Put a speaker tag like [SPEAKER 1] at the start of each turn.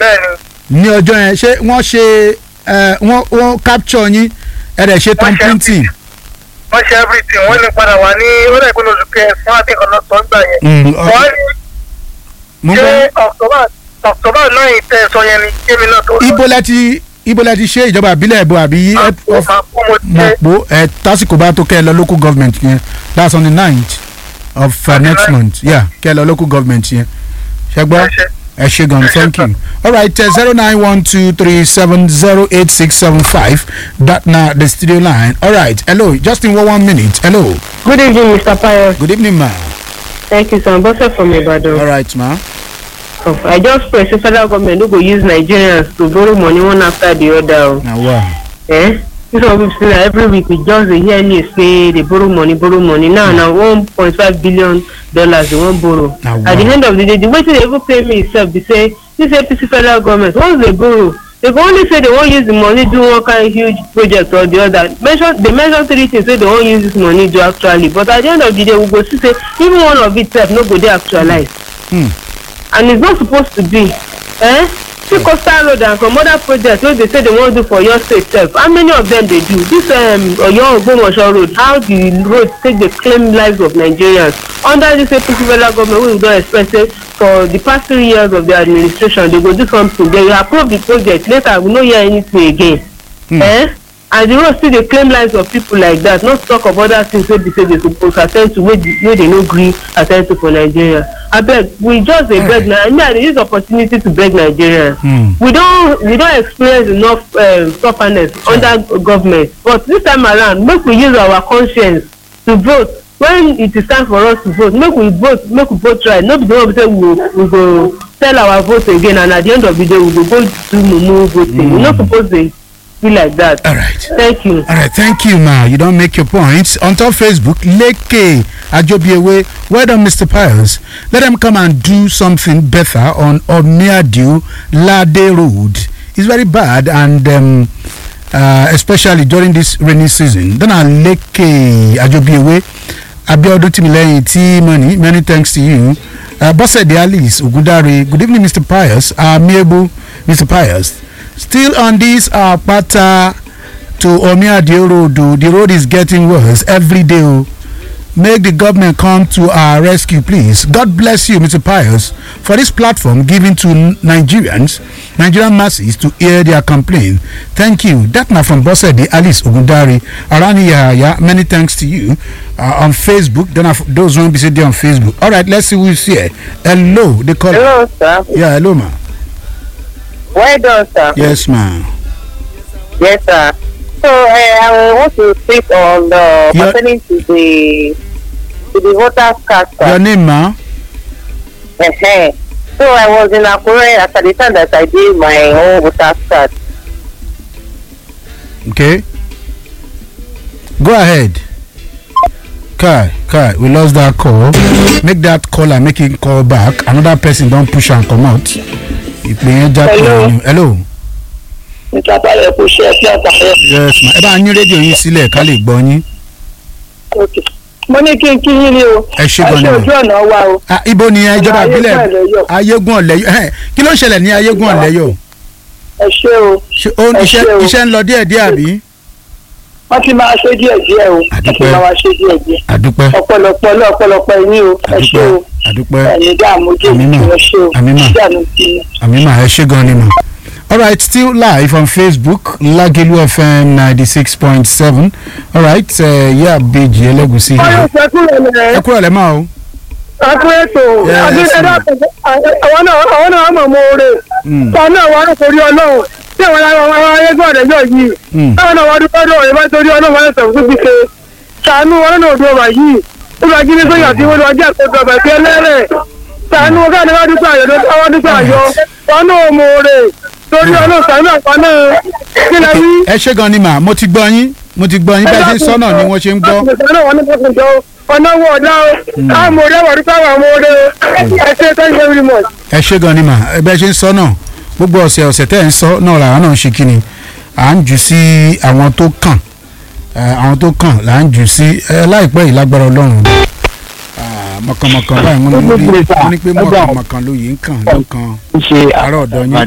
[SPEAKER 1] ní ọjọ́ yẹn ṣé wọ́n ṣe wọ́n capture yín ẹ̀rẹ̀ ṣe tán printing.
[SPEAKER 2] wọ́n ṣe everything wọ́n lè padà wá ní ó lè gbọ́dọ̀ lùkẹ́ fún àtẹ̀kọ́nà tó ń gbà yẹn. wọ́n ní ṣé October 9 tẹ́ sọ yẹn ni kémi náà tó lọ. ibo lẹ ti ṣe ìjọba àbílẹ̀ ẹ̀bọ àbí mọ̀pọ̀ ẹ̀ tásìkò bá tó kẹ́ ẹ lọ local government yẹn that's on the 9th of next month kẹ́ ẹ lọ local government yẹn ṣẹgbọ́n ẹ ṣe gan thank you all right 09123708675 that na the studio line all right hello just in 1 minute hello.
[SPEAKER 3] Good evening, Mr. Pius.
[SPEAKER 1] Good evening, ma.
[SPEAKER 3] Thank you, sir. Bossa from Ibadan.
[SPEAKER 1] All right, ma.
[SPEAKER 3] I just pray the federal government no go use Nigerians to borrow money one after the other.
[SPEAKER 1] Now, wow.
[SPEAKER 3] This one we've seen every week we just hear news say they borrow money. Now $1.5 billion they won't borrow.
[SPEAKER 1] Now, wow.
[SPEAKER 3] At the end of the day, the way they even pay me itself, they say this APC federal government once they borrow, they go only say they won't use the money do one kind of huge project or the other. They mention 3 things say they won't use this money do actually, but at the end of the day we go see say even one of itself no go dey actualize. And it's not supposed to be. See Coastal Road and some other projects wey they say they wan do for your state sef, how many of them dey do? This Oyo Ogbomoso road, how the road take dey claim lives of Nigerians under this APC federal government wey we don expect say for the past 3 years of the administration they go do something, they approve the project, later we no hear anything again. And the road still dey claim lives of people like that, not talk of other things wey be say they suppose at ten d to wey they no gree at ten d to for Nigeria. Abeg we just dey beg na I dey use opportunity to beg Nigerians. We don experience enough sufferness under government, but this time around make we use our conscience to vote when it is time for us to vote. Make we vote right, no be the one we say we go sell our vote again and at the end of the day we go do mumu voting. We no suppose dey be like that.
[SPEAKER 1] All right.
[SPEAKER 3] Thank you.
[SPEAKER 1] All right, thank you, ma. You don't make your points. On top Facebook, Leke Ajobiewe, well done, Mr. Pius. Let them come and do something better on Omiadu Lade Road. It's very bad, and especially during this rainy season. Then Leke Ajobiewe, Abiodun Timileyin T Money, many thanks to you. Bosse de Alice Ugudari, good evening, Mr. Pius. Amiable, Mr. Pius. Still on this Pata to Omiadio Road, the road is getting worse every day. Make the government come to our rescue, please. God bless you, Mr. Pius, for this platform given to Nigerian masses to hear their complaint. Thank you. That now from Bosse de Alice Ogundari. Arani Yahaya, many thanks to you. On Facebook, then those who won't be sitting on Facebook. All right, let's see who's here. Hello, they call.
[SPEAKER 3] Hello, sir.
[SPEAKER 1] Yeah, hello, ma.
[SPEAKER 3] Well done, sir.
[SPEAKER 1] Yes, ma'am.
[SPEAKER 3] Yes, sir. So I want to speak on the pertaining to the voters card.
[SPEAKER 1] Your name, ma?
[SPEAKER 3] So I was in Akure at the time that I did my own voters card.
[SPEAKER 1] Okay. Go ahead. Kai, we lost that call. Make that call and make it call back. Another person don't push and come out. Hello.
[SPEAKER 3] Mr. Pius kò ṣe ẹ̀ṣẹ̀ àtàwọn.
[SPEAKER 1] Yes, ma. Ẹ bá yín rédíò yín sílẹ̀ ká lè gbọ́ yín.
[SPEAKER 3] Okay. Mo ní kí n kí yín rí o.
[SPEAKER 1] Ẹ ṣe gan ni o.
[SPEAKER 3] Ẹ ṣe ojú ọ̀nà wa o.
[SPEAKER 1] Ibo ni ìjọba ìbílẹ̀ Ayégún Ọ̀lẹ́yọ̀. Kí ló ń ṣẹlẹ̀ ní Ayégún Ọ̀lẹ́yọ̀?
[SPEAKER 3] Ẹ ṣé o.
[SPEAKER 1] Iṣẹ́ ń lọ díẹ̀díẹ̀ àbí?
[SPEAKER 3] Wọ́n ti máa ṣe díẹ̀díẹ̀ o. Wọ́n ti máa ṣe díẹ̀díẹ̀.
[SPEAKER 1] Àdúpẹ́.
[SPEAKER 3] Ọ̀pọ̀lọpọ̀ yín o. Ẹ ṣé o.
[SPEAKER 1] Àdúpẹ́.
[SPEAKER 3] Ẹ̀yin dààmú jẹ́ ẹ ṣé o.
[SPEAKER 1] Àmímà ẹ ṣé gan ni mà. All right, still live on Facebook, Lagelu FM 96.7. All right, yeah, Beji Elegusi here. Ẹ kúrò lẹ́ máa o.
[SPEAKER 3] Akúrẹ́tò àwọn náà mọ̀ mọ́ oore. Sọ náà wà nítorí Ọlọ́run. Tí àwọn ayégbọ́n rẹ̀ yọ̀ yìí. Táwọn náà wà dúpẹ́ lọ́wọ́ ìbá torí Ọlọ́run wọn sọ̀rọ̀ tó fi ṣe. Ṣàánú wọn náà òdu ọba yìí. Ó lọ jí ní sóyà tí wọ́n lọ jẹ́ àkójọ ọba ìfẹ́ lẹ́rẹ̀. Ṣàánú wọn káàdé wá dúpẹ́ àyọ̀ wọn dúpẹ́ àyọ̀. Wọn náà mọ̀ oore. Torí Ọlọ́run ṣàánú àpáná kí lẹ wí.
[SPEAKER 1] Ẹ ṣé gan ni mà, mo ti gbọ́ yín bẹ́ẹ̀ ṣe ń sọ́nà ni wọ́n ṣe ń gbọ́.
[SPEAKER 3] Ọ̀nà wo ọ̀dà o, káwọn mo rẹ̀ wọ̀ dúpẹ́ àwọn ọmọ oore o. Ẹ ṣé thank you very much.
[SPEAKER 1] Ẹ ṣé gan ni mà, bẹ́ẹ̀ ṣe ń sọ́nà gbogbo ọ̀sẹ̀ tẹ́ ń sọ náà làwọn náà ń ṣe kíni à ń jù sí àwọn tó kàn là ń jù sí láìpẹ́ yìí lágbára Ọlọ́run mọ̀kànmọ̀kàn báyìí wọ́n ní pé mọ̀kànmọ̀kàn lóye ń kàn ló kan àárọ̀ ọ̀dọ́ yín.